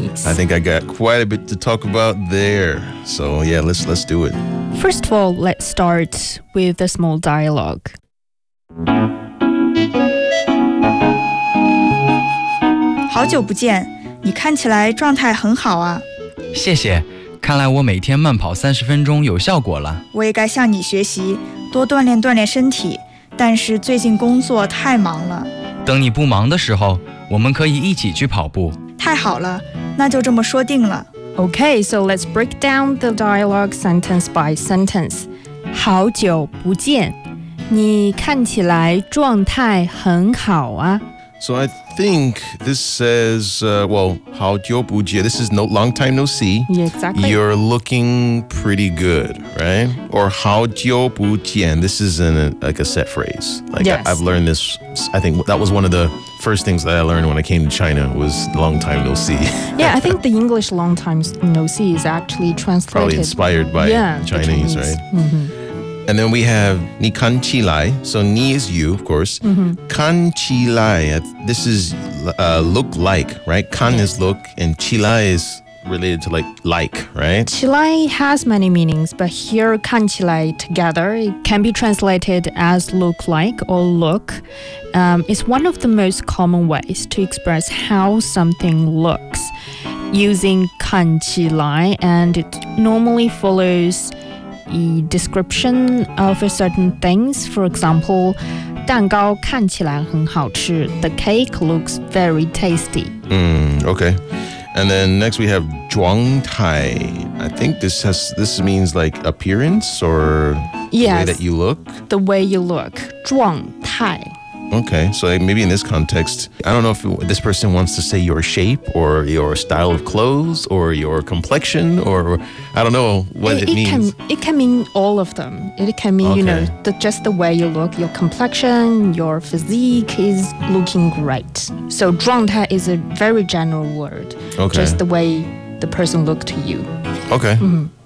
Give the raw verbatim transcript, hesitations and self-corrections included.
nice. I think I got quite a bit to talk about there. So yeah, let's let's do it. First of all, let's start with a small dialogue. 好久不见，你看起来状态很好啊。 谢谢，看来我每天慢跑三十分钟有效果了。 我也该向你学习，多锻炼锻炼身体。但是最近工作太忙了。 等你不忙的时候，我们可以一起去跑步。 太好了，那就这么说定了。 Okay, so let's break down the dialogue sentence by sentence. 好久不见，你看起来状态很好啊。 So I think this says, uh, well, 好久不见. This is no long time no see. Yeah, exactly. You're looking pretty good, right? Or 好久不见. This is in a, like a set phrase. Like yes. I, I've learned this. I think that was one of the first things that I learned when I came to China was long time no see. Yeah, I think the English long time no see is actually translated. Probably inspired by yeah, Chinese, Chinese, right? Mm-hmm. And then we have 你看起来. So 你 is you, of course. Mm-hmm. 看起来. This is uh, look like, right? 看 is look, and 起来 is related to like like, right? 起来 has many meanings, but here 看起来 together, it can be translated as look like or look. Um, it's one of the most common ways to express how something looks, using 看起来, and it normally follows a description of a certain things. For example, 蛋糕看起来很好吃. The cake looks very tasty. Mm, okay. And then next we have 状态. I think this has this means like appearance or yes, the way that you look. The way you look. 状态. Okay, so maybe in this context, I don't know if it, this person wants to say your shape or your style of clothes or your complexion or I don't know what it, it, it means. Can, it can mean all of them. It can mean, okay. you know, the, just the way you look, your complexion, your physique is looking great. So 状态 is a very general word. Okay. Just the way the person looked to you. Okay. Mm-hmm.